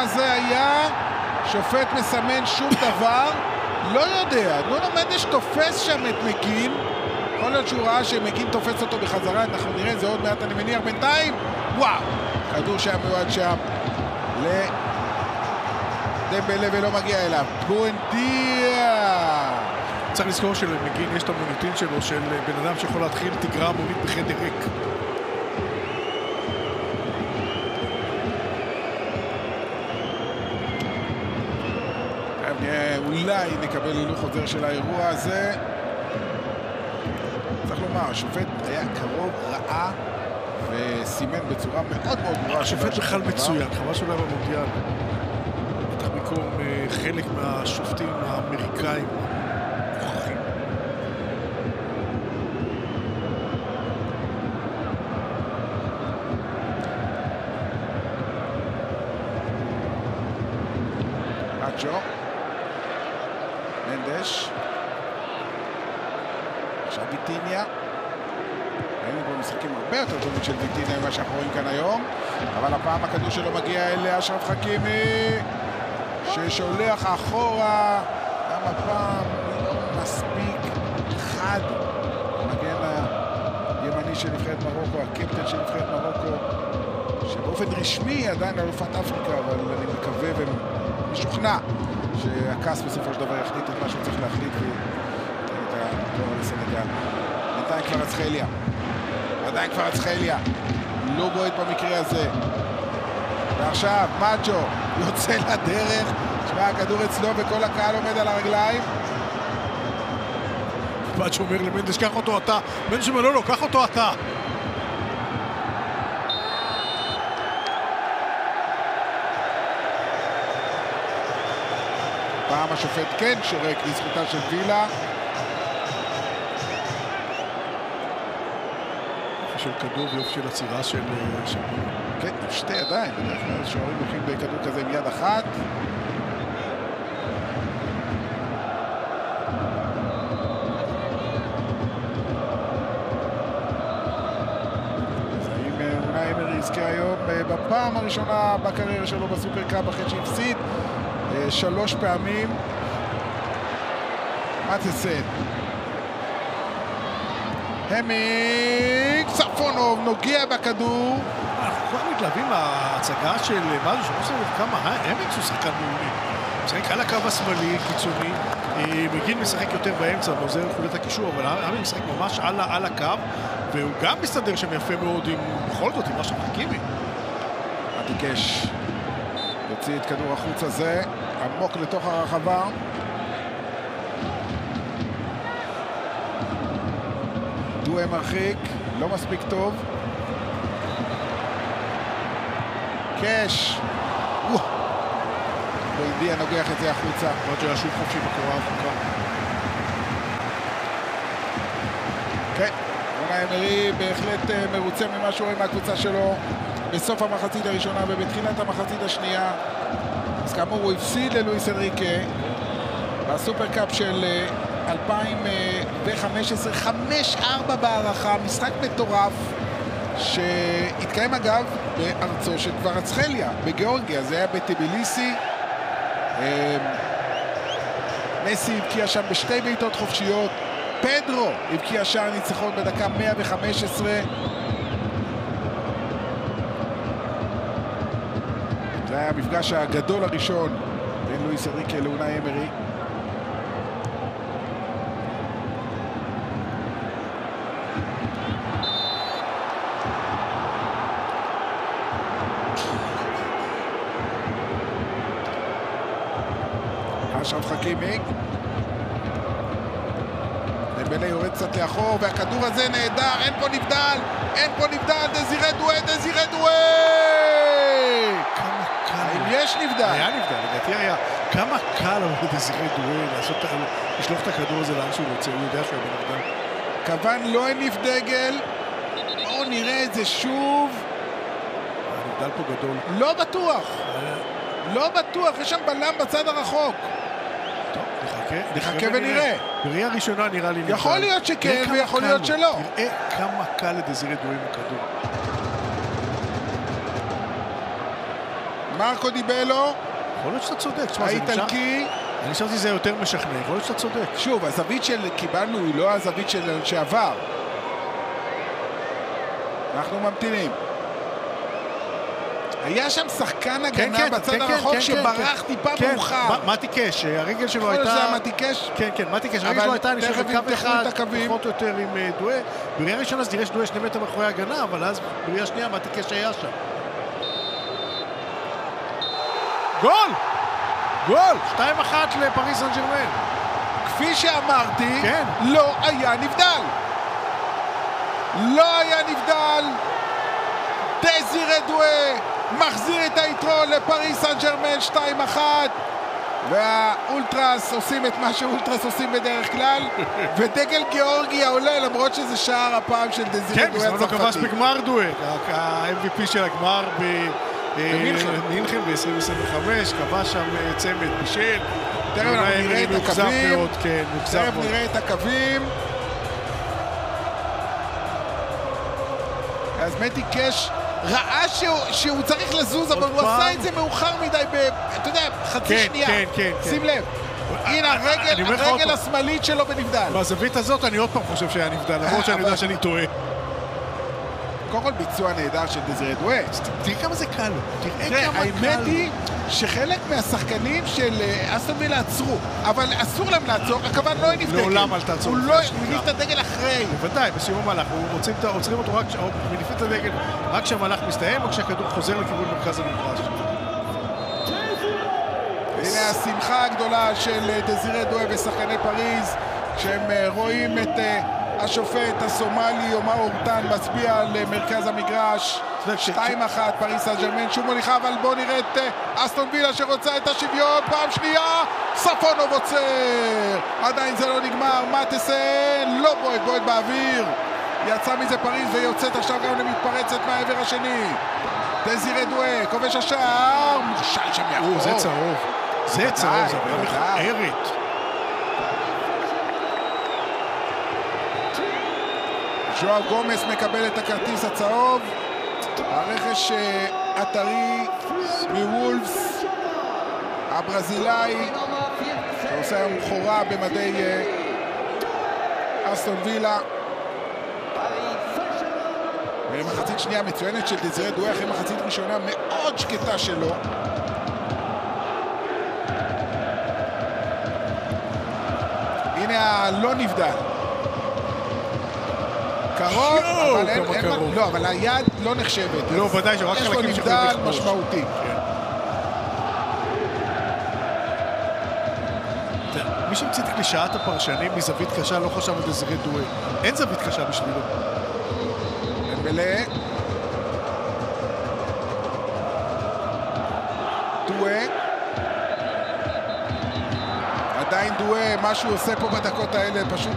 מה זה היה? שופט מסמן שום דבר? לא יודע. נונו מנדש תופס שם את מגין. יכול להיות שהוא ראה שמגין תופס אותו בחזרה. אנחנו נראה את זה עוד מעט, אני מניח. בינתיים, וואו! כדור שם מיועד שם לדמבלה ולא מגיע אליו. בואנדיה! צריך לזכור שלמגין יש את המוניטין שלו של בן אדם שיכול להתחיל תגרה מונית בחדר ריק. אולי נקבל הילוך חוזר של האירוע הזה. צריך לומר, השופט היה קרוב, רעה וסימן בצורה מאוד מאוד ברורה. השופט בכלל מצוין, חבל שאולי במונדיאל. בטח מקום חלק מהשופטים האמריקאים מוכחים. אצ'ו מנדש עכשיו ויטיניה. היינו פה משחקים הרבה יותר טובים של ויטיניה ממה שאנחנו רואים כאן היום, אבל הפעם הכדור שלו מגיע אל אשרף חכימי ששולח אחורה. גם הפעם לא מספיק חד. מגן הימני של נבחרת מרוקו, הקפטן של נבחרת מרוקו, שבאופן רשמי עדיין אלופת אפריקה, אבל אני מקווה ומשוכנע שהקאס בסופו של דבר יחליט את מה שהוא צריך להחליט ותן את התואר לסנגל. עדיין כבר אצחליה. עדיין כבר אצחליה. לא בועט במקרה הזה. ועכשיו, מאג'ו יוצא לדרך. שמע, הכדור אצלו וכל הקהל עומד על הרגליים. מאג'ו אומר למנדש, קח אותו אתה. מנדש אומר, לא, קח אותו אתה. פעם השופט כן שורק לזכותה של וילה. של כדור ויופי של עצירה של... כן, עם שתי ידיים. בדרך כלל שוערים הולכים בכדור כזה עם יד אחת. אז האם אונאי אמרי יזכה היום בפעם הראשונה בקריירה שלו בסופרקאפ אחרי שהפסיד 3 פעמים. מה תעשה? המיק ספונוב נוגע בכדור. אנחנו כבר מתלהבים מההצגה של מאג'ו, שלא עושה כמה המיק הוא שחקן מעולי. הוא משחק על הקו השמאלי, קיצוני. מגין משחק יותר באמצע ועוזר לחולת הקישור, אבל המיק משחק ממש על הקו, והוא גם מסתדר שם יפה מאוד בכל זאת עם אשרף חכימי. עתיקש יוציא את כדור החוץ הזה עמוק לתוך הרחבה. דואה מרחיק, לא מספיק טוב. קש. בואנדיה נוגח את זה החוצה. מאג'ו היה שוב חופשי בקורה החוקה. כן, אונאי אמרי בהחלט מרוצה ממה שהוא רואה מהקבוצה שלו בסוף המחצית הראשונה ובתחילת המחצית השנייה. אז כאמור הוא הפסיד ללואיס אנריקה בסופרקאפ של 2015, 5-4 בהערכה, משחק מטורף שהתקיים אגב בארצו של קוורצחליה בגיאורגיה, זה היה בטביליסי. מסי הבקיע שם בשתי בעיטות חופשיות, פדרו הבקיע שער ניצחון בדקה 115. זה היה המפגש הגדול הראשון בין לואיס אנריקה לאונאי אמרי. אשרף חכימי. דמבלה יורד קצת לאחור, והכדור הזה נהדר, אין פה נבדל, אין פה נבדל, דזירה דואה, דזירה דואה! כמה קל. האם יש נבדל? היה נבדל, לדעתי היה. כמה קל לדזירה דואה לשלוף את הכדור הזה לאן שהוא רוצה, הוא יודע שהוא היה בנבדל. כוון לא הניף דגל, בואו נראה את זה שוב. הנבדל פה גדול. לא בטוח. לא בטוח, יש שם בלם בצד הרחוק. טוב, נחכה ונראה. בראייה ראשונה נראה לי... יכול להיות שכן ויכול להיות שלא. תראה כמה קל לדזירה דואה עם הכדור. מרקו דיבלו, יכול להיות שאתה צודק. תשמע, זה נשאר- האיטלקי. אני חשבתי שזה יותר משכנע, יכול להיות שאתה צודק. שוב, הזווית של קיבלנו היא לא הזווית של שעבר. אנחנו ממתינים. היה שם שחקן הגנה בצד הרחוק שברח טיפה מאוחר. מתי קש, הרגל שלו יכול להיות הייתה... שזה מתי קש? כן, מתי קש, הרגל שלו הייתה, אני חושב, תכף קו ימתחו אחד, את הקווים. פחות או יותר עם דואה. בראייה ראשונה אז תראה שדואה 2 מטר מאחורי ההגנה, אבל אז בראייה שנייה מתי קש היה שם. גול! גול! 2-1 לפריז סן ז'רמן. כפי שאמרתי, כן. לא היה נבדל. לא היה נבדל. דזירה דואה מחזיר את היתרון לפריז סן ז'רמן 2-1, והאולטרס עושים את מה שאולטרס עושים בדרך כלל, ודגל גיאורגיה עולה למרות שזה שער הפעם של דזירה דואה כן, בזמנו כבש בגמר דואה, ה-MVP של הגמר במינכן ב-2025, כבש שם צמד בישל. תכף אנחנו נראה את הקווים, תכף נראה את הקווים. אז מתי קש ראה שהוא צריך לזוז, אבל הוא עשה את זה מאוחר מדי, אתה יודע, חצי שנייה. כן. שים לב. הנה הרגל השמאלית שלו בנבדל. בזווית הזאת אני עוד פעם חושב שהיה נבדל, למרות שאני יודע שאני טועה. קודם כל ביצוע נהדר של דזירה דואה. תראה כמה זה קל לו. תראה, האמת היא שחלק מהשחקנים של אסטון וילה עצרו, אבל אסור להם לעצור, הכוון לא הניף דגל. לעולם אל תעצור. הוא הניף את הדגל אחרי. בוודאי, בסיום המהלך. עוצרים אותו רק מניפים את הדגל, רק כשהמהלך מסתיים או כשהכדור חוזר לכיוון מרכז המגרש. הנה השמחה הגדולה של דזירה דואה ושחקני פריז, כשהם רואים את השופט הסומלי אומר אורטן מצביע למרכז המגרש. 2-1 פריז סן ז'רמן, שוב מוליכה, אבל בואו נראה את אסטון וילה שרוצה את השוויון פעם שנייה. ספונוב עוצר, עדיין זה לא נגמר. מטסן לא בועט באוויר, יצא מזה פריז ויוצאת עכשיו גם למתפרצת מהעבר השני. דזירה דואה כובש השער, מוכשל שם מאחור. זה צהוב, זה צהוב, זה מכוערת. ז'ואאו גומס מקבל את הכרטיס הצהוב. הרכש אתרי מוולפס, הברזילאי שעושה היום חורה במדי אסטון וילה. מחצית שנייה מצוינת של דזירה דואה אחרי מחצית ראשונה מאוד שקטה שלו. הנה הלא נבדל. קרוב, אבל אין, לא, אבל היד לא נחשבת. לא, ודאי שרק חלקים שיכולים לכבוש. יש לו נבדל משמעותי. מי שהמציא את קלישאת הפרשנים מזווית קשה לא חשב על דזירה דואה. אין זווית קשה בשבילו. דמבלה. דואה. עדיין דואה, מה שהוא עושה פה בדקות האלה פשוט